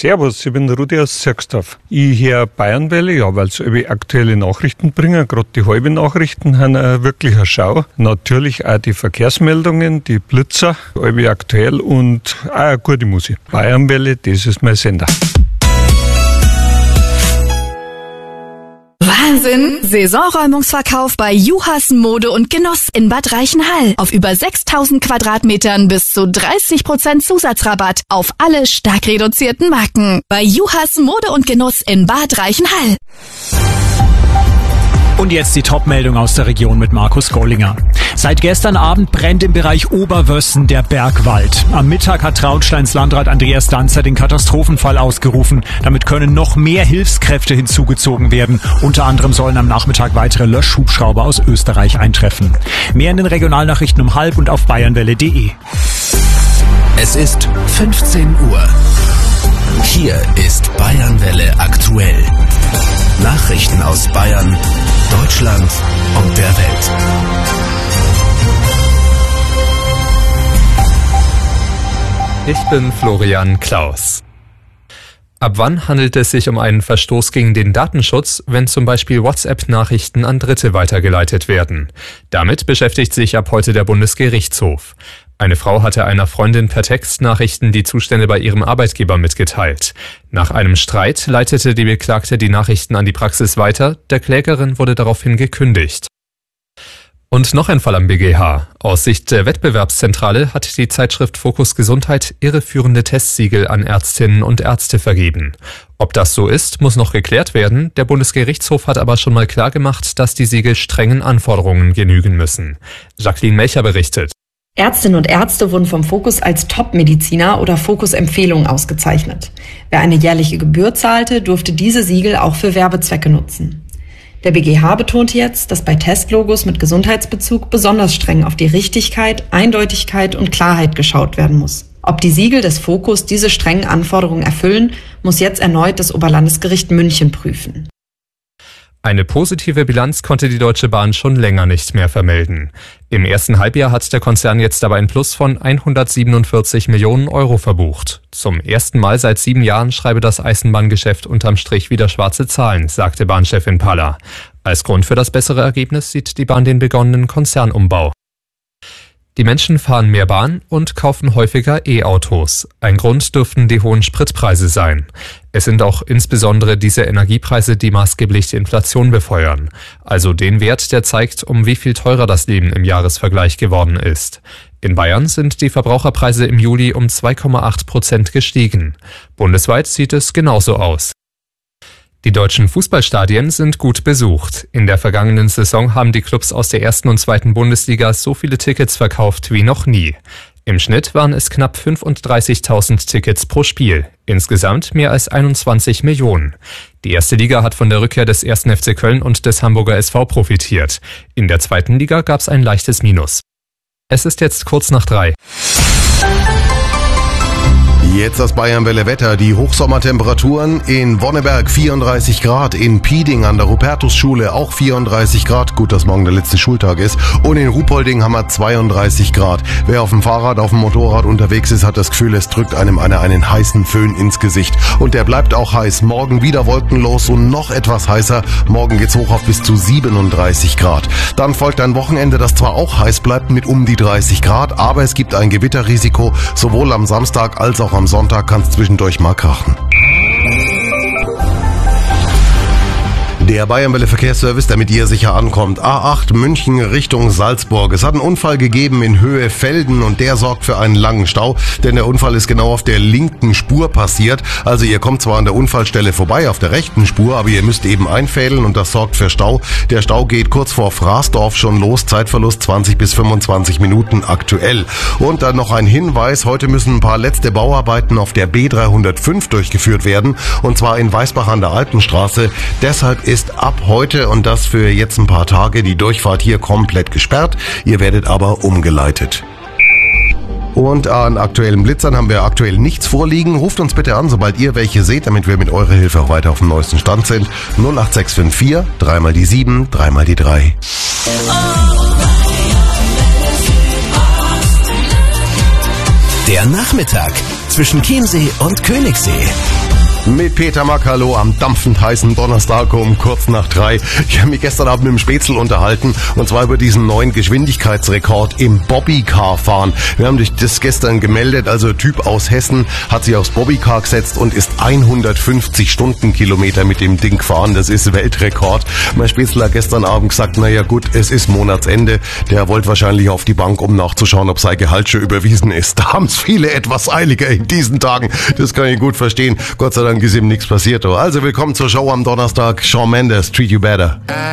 Servus, ich bin der Rudi aus Zirksdorf. Ich höre Bayernwelle, ja, weil sie aktuelle Nachrichten bringen. Gerade die halben Nachrichten haben wirklich eine Schau. Natürlich auch die Verkehrsmeldungen, die Blitzer, aktuell und auch eine gute Musik. Bayernwelle, das ist mein Sender. Wahnsinn! Saisonräumungsverkauf bei Juhas Mode und Genuss in Bad Reichenhall. Auf über 6.000 Quadratmetern bis zu 30% Zusatzrabatt auf alle stark reduzierten Marken. Bei Juhas Mode und Genuss in Bad Reichenhall. Und jetzt die Top-Meldung aus der Region mit Markus Gollinger. Seit gestern Abend brennt im Bereich Oberwössen der Bergwald. Am Mittag hat Traunsteins Landrat Andreas Danzer den Katastrophenfall ausgerufen. Damit können noch mehr Hilfskräfte hinzugezogen werden. Unter anderem sollen am Nachmittag weitere Löschhubschrauber aus Österreich eintreffen. Mehr in den Regionalnachrichten um 12:30 und auf bayernwelle.de. Es ist 15 Uhr. Hier ist Bayernwelle aktuell. Nachrichten aus Bayern, Deutschland und der Welt. Ich bin Florian Klaus. Ab wann handelt es sich um einen Verstoß gegen den Datenschutz, wenn zum Beispiel WhatsApp-Nachrichten an Dritte weitergeleitet werden? Damit beschäftigt sich ab heute der Bundesgerichtshof. Eine Frau hatte einer Freundin per Textnachrichten die Zustände bei ihrem Arbeitgeber mitgeteilt. Nach einem Streit leitete die Beklagte die Nachrichten an die Praxis weiter, der Klägerin wurde daraufhin gekündigt. Und noch ein Fall am BGH. Aus Sicht der Wettbewerbszentrale hat die Zeitschrift Fokus Gesundheit irreführende Testsiegel an Ärztinnen und Ärzte vergeben. Ob das so ist, muss noch geklärt werden. Der Bundesgerichtshof hat aber schon mal klargemacht, dass die Siegel strengen Anforderungen genügen müssen. Jacqueline Melcher berichtet. Ärztinnen und Ärzte wurden vom Fokus als Top-Mediziner oder Fokus-Empfehlung ausgezeichnet. Wer eine jährliche Gebühr zahlte, durfte diese Siegel auch für Werbezwecke nutzen. Der BGH betonte jetzt, dass bei Testlogos mit Gesundheitsbezug besonders streng auf die Richtigkeit, Eindeutigkeit und Klarheit geschaut werden muss. Ob die Siegel des Fokus diese strengen Anforderungen erfüllen, muss jetzt erneut das Oberlandesgericht München prüfen. Eine positive Bilanz konnte die Deutsche Bahn schon länger nicht mehr vermelden. Im ersten Halbjahr hat der Konzern jetzt aber ein Plus von 147 Millionen Euro verbucht. Zum ersten Mal seit 7 Jahren schreibe das Eisenbahngeschäft unterm Strich wieder schwarze Zahlen, sagte Bahnchefin Paller. Als Grund für das bessere Ergebnis sieht die Bahn den begonnenen Konzernumbau. Die Menschen fahren mehr Bahn und kaufen häufiger E-Autos. Ein Grund dürften die hohen Spritpreise sein. Es sind auch insbesondere diese Energiepreise, die maßgeblich die Inflation befeuern. Also den Wert, der zeigt, um wie viel teurer das Leben im Jahresvergleich geworden ist. In Bayern sind die Verbraucherpreise im Juli um 2,8% gestiegen. Bundesweit sieht es genauso aus. Die deutschen Fußballstadien sind gut besucht. In der vergangenen Saison haben die Clubs aus der 1. und 2. Bundesliga so viele Tickets verkauft wie noch nie. Im Schnitt waren es knapp 35.000 Tickets pro Spiel. Insgesamt mehr als 21 Millionen. Die erste Liga hat von der Rückkehr des 1. FC Köln und des Hamburger SV profitiert. In der 2. Liga gab es ein leichtes Minus. Es ist jetzt kurz nach 3. Jetzt das Bayernwelle Wetter. Die Hochsommertemperaturen in Wonneberg 34 Grad, in Pieding an der Rupertusschule auch 34 Grad. Gut, dass morgen der letzte Schultag ist. Und in Ruhpolding haben wir 32 Grad. Wer auf dem Fahrrad, auf dem Motorrad unterwegs ist, hat das Gefühl, es drückt einem einen heißen Föhn ins Gesicht. Und der bleibt auch heiß. Morgen wieder wolkenlos und noch etwas heißer. Morgen geht's hoch auf bis zu 37 Grad. Dann folgt ein Wochenende, das zwar auch heiß bleibt mit um die 30 Grad, aber es gibt ein Gewitterrisiko. Sowohl am Samstag als auch am Sonntag kann es zwischendurch mal krachen. Der Bayernwelle Verkehrsservice, der mit ihr sicher ankommt. A8 München Richtung Salzburg. Es hat einen Unfall gegeben in Höhe Velden und der sorgt für einen langen Stau, denn der Unfall ist genau auf der linken Spur passiert. Also ihr kommt zwar an der Unfallstelle vorbei auf der rechten Spur, aber ihr müsst eben einfädeln und das sorgt für Stau. Der Stau geht kurz vor Fraßdorf schon los. Zeitverlust 20 bis 25 Minuten aktuell. Und dann noch ein Hinweis. Heute müssen ein paar letzte Bauarbeiten auf der B305 durchgeführt werden. Und zwar in Weißbach an der Alpenstraße. Deshalb ist ab heute und das für jetzt ein paar Tage die Durchfahrt hier komplett gesperrt. Ihr werdet aber umgeleitet. Und an aktuellen Blitzern haben wir aktuell nichts vorliegen. Ruft uns bitte an, sobald ihr welche seht, damit wir mit eurer Hilfe auch weiter auf dem neuesten Stand sind. 08654 3 mal die 7, 3 mal die 3. Der Nachmittag zwischen Chiemsee und Königssee. Mit Peter Makalo am dampfend heißen Donnerstag um kurz nach 3. Ich habe mich gestern Abend mit dem Spätzl unterhalten und zwar über diesen neuen Geschwindigkeitsrekord im Bobbycar-Fahren. Wir haben das gestern gemeldet, also Typ aus Hessen hat sich aufs Bobbycar gesetzt und ist 150 Stundenkilometer mit dem Ding gefahren. Das ist Weltrekord. Mein Spätzl hat gestern Abend gesagt, naja gut, es ist Monatsende. Der wollte wahrscheinlich auf die Bank, um nachzuschauen, ob sein Gehalt schon überwiesen ist. Da haben es viele etwas eiliger in diesen Tagen. Das kann ich gut verstehen. Gott sei Dank ist ihm nichts passiert. Also willkommen zur Show am Donnerstag. Shawn Mendes, Treat You Better.